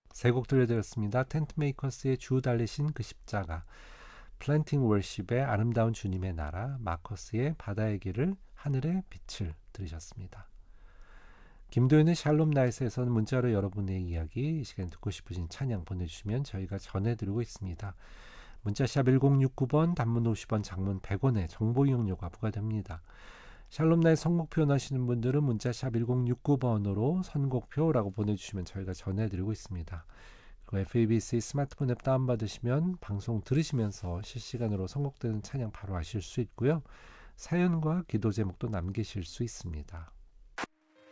세 곡 들려드렸습니다. 텐트메이커스의 주 달리신 그 십자가, 플랜팅 월십의 아름다운 주님의 나라, 마커스의 바다의 길을, 하늘의 빛을 들으셨습니다. 김도현의 샬롬 나이스에서는 문자로 여러분의 이야기, 이 시간 듣고 싶으신 찬양 보내주시면 저희가 전해드리고 있습니다. 문자샵 1069번, 단문 50원, 장문 100원의 정보 이용료가 부과됩니다. 샬롬나의 선곡표 원하시는 분들은 문자샵 1069번으로 선곡표라고 보내주시면 저희가 전해드리고 있습니다. 그리고 FABC 스마트폰 앱 다운받으시면 방송 들으시면서 실시간으로 선곡되는 찬양 바로 아실 수 있고요. 사연과 기도 제목도 남기실 수 있습니다.